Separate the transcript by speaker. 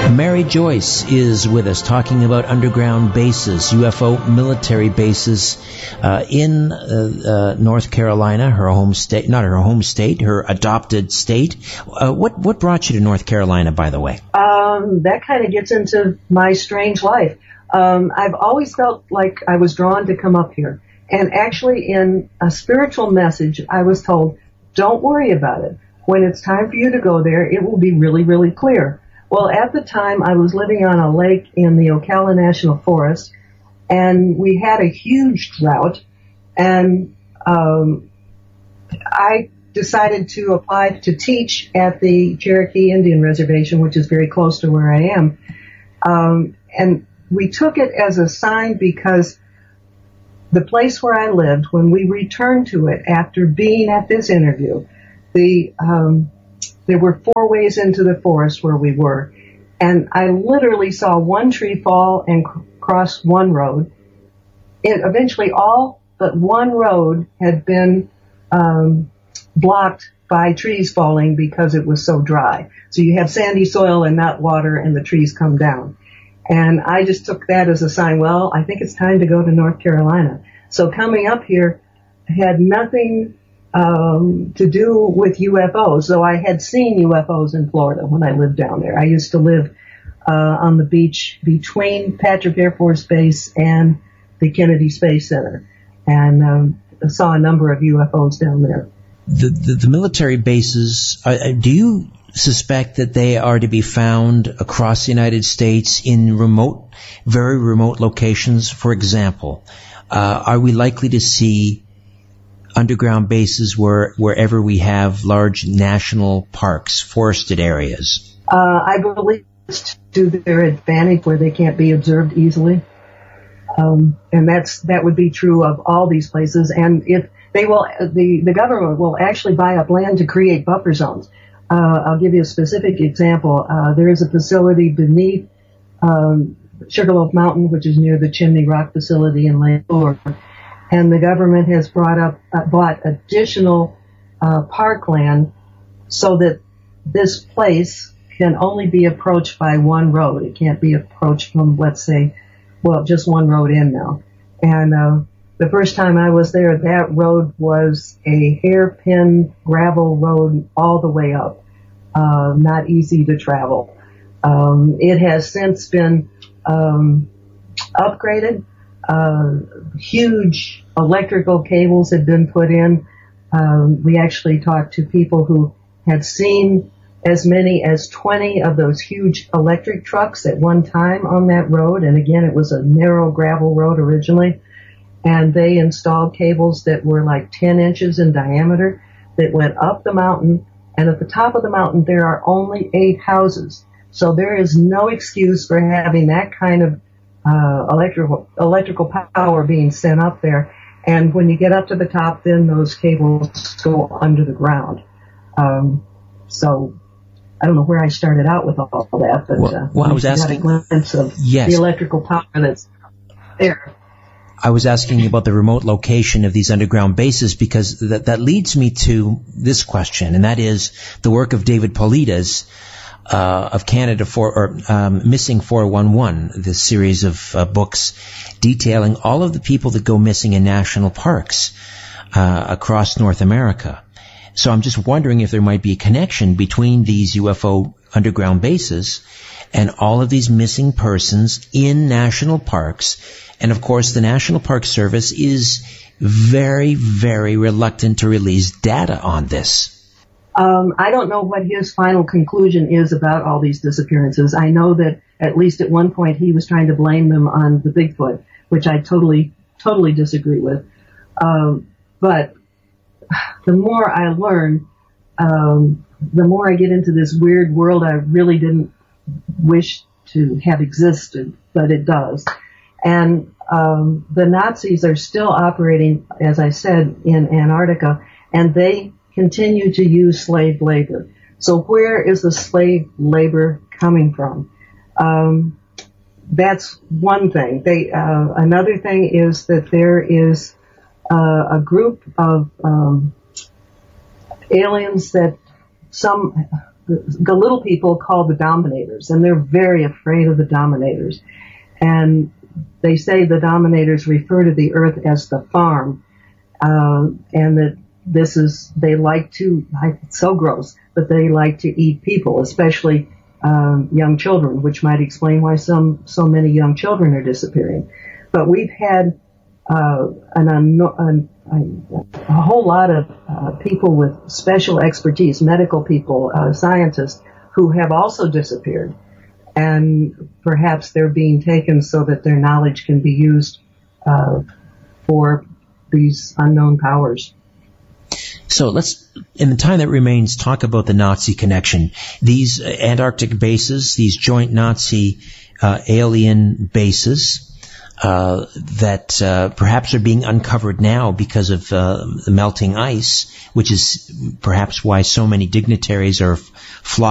Speaker 1: Mary Joyce is with us talking about underground bases, UFO military bases in North Carolina, her home state, not her home state, her adopted state. What brought you to North Carolina, by the way?
Speaker 2: That kind of gets into my strange life. I've always felt like I was drawn to come up here. And actually in a spiritual message, I was told, don't worry about it. When it's time for you to go there, it will be really, really clear. Well, at the time, I was living on a lake in the Ocala National Forest, and we had a huge drought, and I decided to apply to teach at the Cherokee Indian Reservation, which is very close to where I am. And we took it as a sign because the place where I lived, when we returned to it after being at this interview, there were 4 ways into the forest where we were, and I literally saw one tree fall and cross one road. Eventually, all but one road had been blocked by trees falling because it was so dry. So you have sandy soil and not water, and the trees come down. And I just took that as a sign, well, I think it's time to go to North Carolina. So coming up here had nothing to do with UFOs, though I had seen UFOs in Florida when I lived down there. I used to live on the beach between Patrick Air Force Base and the Kennedy Space Center, and saw a number of UFOs down there.
Speaker 1: The military bases, do you suspect that they are to be found across the United States in remote, very remote locations? For example, are we likely to see underground bases wherever we have large national parks, forested areas?
Speaker 2: I believe it's to their advantage where they can't be observed easily. And that would be true of all these places. And if they will, the government will actually buy up land to create buffer zones. I'll give you a specific example. There is a facility beneath Sugarloaf Mountain, which is near the Chimney Rock facility in Lake Lure. And the government has bought additional parkland so that this place can only be approached by one road. It can't be approached from, let's say, just one road in now. And the first time I was there, that road was a hairpin gravel road all the way up, not easy to travel. It has since been upgraded. Huge electrical cables had been put in. We actually talked to people who had seen as many as 20 of those huge electric trucks at one time on that road. And again, it was a narrow gravel road originally. And they installed cables that were like 10 inches in diameter that went up the mountain. And at the top of the mountain, there are only 8 houses. So there is no excuse for having that kind of electrical power being sent up there. And when you get up to the top, then those cables go under the ground. So I don't know where I started out with all that, but
Speaker 1: I was asking,
Speaker 2: got a glimpse of the electrical power that's there.
Speaker 1: I was asking you about the remote location of these underground bases because that leads me to this question, and that is the work of David Paulides of Canada Missing 411, this series of books detailing all of the people that go missing in national parks across North America. So I'm just wondering if there might be a connection between these UFO underground bases and all of these missing persons in national parks. And of course, the National Park Service is very, very reluctant to release data on this.
Speaker 2: I don't know what his final conclusion is about all these disappearances. I know that at least at one point he was trying to blame them on the Bigfoot, which I totally disagree with. But the more I learn, the more I get into this weird world I really didn't wish to have existed, but it does. And the Nazis are still operating, as I said, in Antarctica, and they continue to use slave labor. So where is the slave labor coming from? That's one thing. Another thing is that there is a group of aliens that the little people called the dominators, and they're very afraid of the dominators. And they say the dominators refer to the earth as the farm, and that they like to, it's so gross, but they like to eat people, especially young children, which might explain why so many young children are disappearing. But we've had a whole lot of people with special expertise, medical people, scientists, who have also disappeared. And perhaps they're being taken so that their knowledge can be used for these unknown powers.
Speaker 1: So let's, in the time that remains, talk about the Nazi connection. These Antarctic bases, these joint Nazi alien bases, that perhaps are being uncovered now because of the melting ice, which is perhaps why so many dignitaries are flying